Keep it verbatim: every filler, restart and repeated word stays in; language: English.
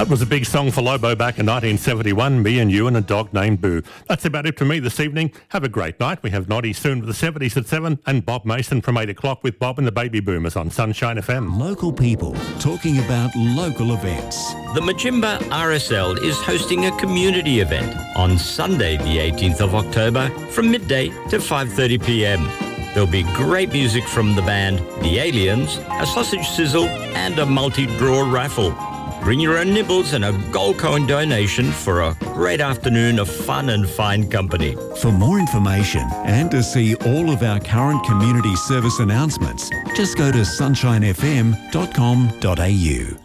That was a big song for Lobo back in nineteen seventy-one, Me and You and a Dog Named Boo. That's about it for me this evening. Have a great night. We have Noddy soon with the seventies at seven and Bob Mason from eight o'clock with Bob and the Baby Boomers on Sunshine F M. Local people talking about local events. The Majimba R S L is hosting a community event on Sunday the eighteenth of October from midday to five thirty p m. There'll be great music from the band The Aliens, a sausage sizzle and a multi-draw raffle. Bring your own nibbles and a gold coin donation for a great afternoon of fun and fine company. For more information and to see all of our current community service announcements, just go to sunshine f m dot com dot a u.